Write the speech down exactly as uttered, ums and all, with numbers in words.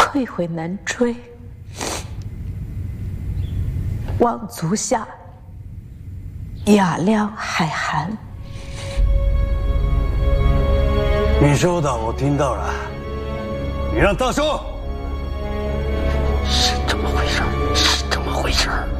退回南追，望足下雅量海涵。 你收到，我听到了。你让大收。 是这么回事儿，是这么回事儿。